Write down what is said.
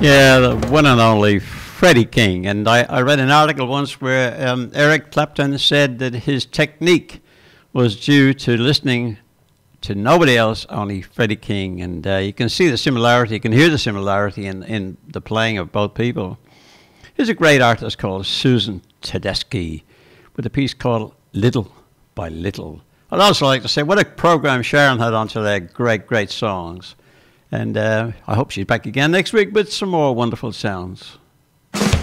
Yeah, the one and only Freddie King. And I read an article once where Eric Clapton said that his technique was due to listening to nobody else, only Freddie King. And you can see the similarity, you can hear the similarity in the playing of both people. Here's a great artist called Susan Tedeschi with a piece called Little by Little. I'd also like to say what a program Sharon had on today. Great, great songs. And I hope she's back again next week with some more wonderful sounds.